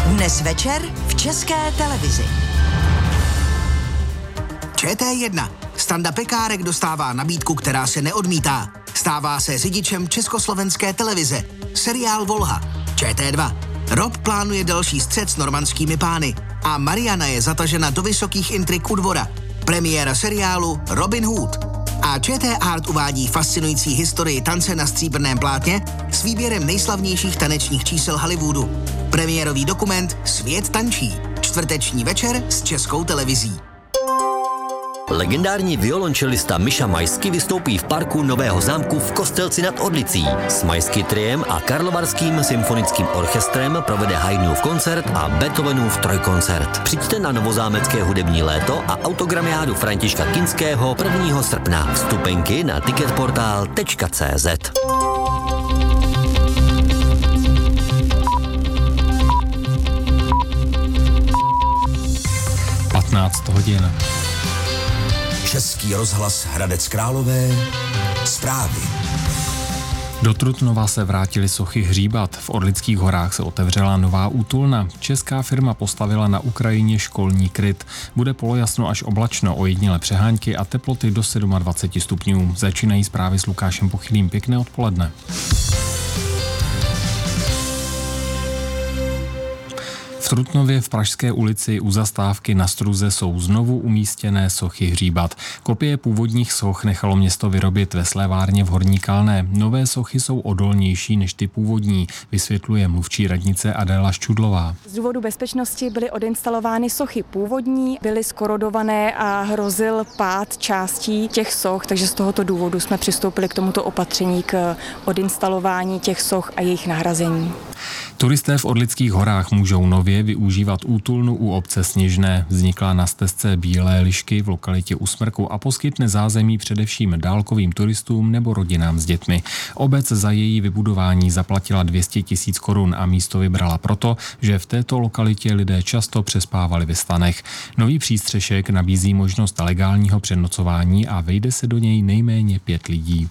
Dnes večer v České televizi. ČT1. Standa Pekárek dostává nabídku, která se neodmítá. Stává se řidičem Československé televize. Seriál Volha. ČT2. Rob plánuje další střet s normandskými pány. A Mariana je zatažena do vysokých intrik u dvora. Premiéra seriálu Robin Hood. A ČT Art uvádí fascinující historii tance na stříbrném plátně s výběrem nejslavnějších tanečních čísel Hollywoodu. Premiérový dokument Svět tančí. Čtvrteční večer s Českou televizí. Legendární violončelista Miša Majský vystoupí v parku Nového zámku v Kostelci nad Orlicí. S Majský triem a Karlovarským symfonickým orchestrem provede Haydnův koncert a Beethovenův trojkoncert. Přijďte na novozámecké hudební léto a autogramiádu Františka Kinského 1. srpna. Vstupenky na ticketportal.cz. 15 hodin. Český rozhlas Hradec Králové. Zprávy. Do Trutnova se vrátily sochy Hříbat. V Orlických horách se otevřela nová útulna. Česká firma postavila na Ukrajině školní kryt. Bude polojasno až oblačno, ojedinělé přehánky a teploty do 27 stupňů. Začínají zprávy s Lukášem Pochylým. Pěkné odpoledne. V Trutnově v Pražské ulici u zastávky na Struze jsou znovu umístěné sochy Hříbat. Kopie původních soch nechalo město vyrobit ve slévárně v Horní Kalné. Nové sochy jsou odolnější než ty původní, vysvětluje mluvčí radnice Adéla Ščudlová. Z důvodu bezpečnosti byly odinstalovány sochy původní, byly skorodované a hrozil pád částí těch soch, takže z tohoto důvodu jsme přistoupili k tomuto opatření k odinstalování těch soch a jejich nahrazení. Turisté v Orlických horách můžou nově využívat útulnu u obce Sněžné. Vznikla na stezce Bílé lišky v lokalitě U Smrku a poskytne zázemí především dálkovým turistům nebo rodinám s dětmi. Obec za její vybudování zaplatila 200 000 korun a místo vybrala proto, že v této lokalitě lidé často přespávali ve stanech. Nový přístřešek nabízí možnost legálního přenocování a vejde se do něj nejméně 5 lidí.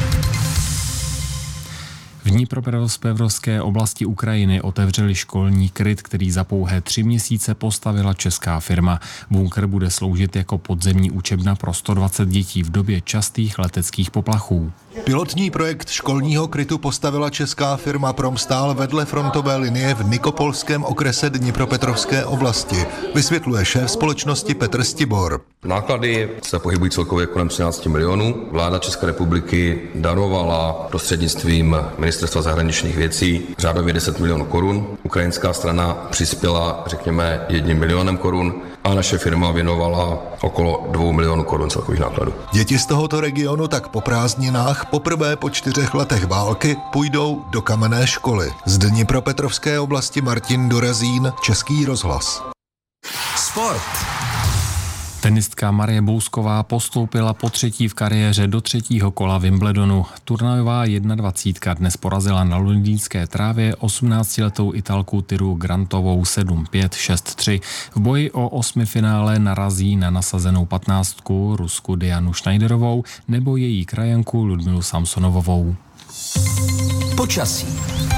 V Dnipropetrovské oblasti Ukrajiny otevřeli školní kryt, který za pouhé 3 měsíce postavila česká firma. Bunkr bude sloužit jako podzemní učebna pro 120 dětí v době častých leteckých poplachů. Pilotní projekt školního krytu postavila česká firma Promstál vedle frontové linie v Nikopolském okrese Dnipropetrovské oblasti, vysvětluje šéf společnosti Petr Stibor. Náklady se pohybují celkově kolem 13 milionů. Vláda České republiky darovala prostřednictvím Ministerstva zahraničních věcí řádově 10 milionů korun. Ukrajinská strana přispěla, řekněme, 1 milionem korun a naše firma věnovala okolo 2 milionů korun celkových nákladů. Děti z tohoto regionu tak po prázdninách poprvé po 4 letech války půjdou do kamenné školy. Z Dnipropetrovské oblasti Martin Dorazín, Český rozhlas. Sport. Tenistka Marie Bousková postoupila po 3. v kariéře do 3. kola Wimbledonu. Turnajová 21 dnes porazila na londýnské trávě 18letou Italku Tyru Grantovou 7-5, 6-3. V boji o 8. finále narazí na nasazenou 15 Rusku Dianu Schneiderovou nebo její krajanku Ludmilu Samsonovovou. Počasí.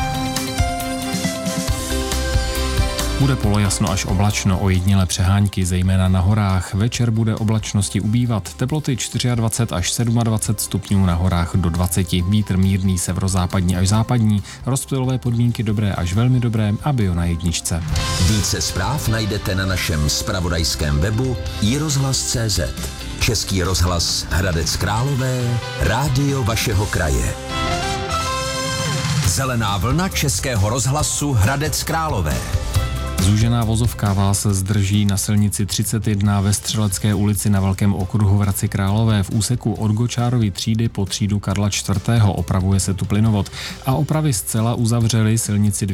Bude polojasno až oblačno, ojedinělé přehánky, zejména na horách. Večer bude oblačnosti ubývat. Teploty 24 až 27 stupňů, na horách do 20. Vítr mírný severozápadní až západní. Rozptylové podmínky dobré až velmi dobré a bio na jedničce. Více zpráv najdete na našem zpravodajském webu iRozhlas.cz. Český rozhlas Hradec Králové, rádio vašeho kraje. Zelená vlna Českého rozhlasu Hradec Králové. Zúžená vozovka vás zdrží na silnici 31 ve Střelecké ulici na Velkém okruhu v Hradci Králové v úseku od Gočárovy třídy po třídu Karla IV. Opravuje se tu plynovod a opravy zcela uzavřely silnici